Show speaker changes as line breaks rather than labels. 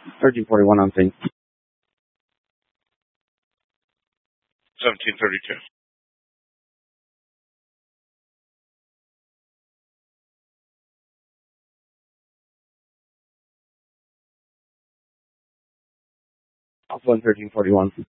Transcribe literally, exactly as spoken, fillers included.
thirteen forty-one on thing.
seventeen thirty-two.
Alpha one thirteen forty-one.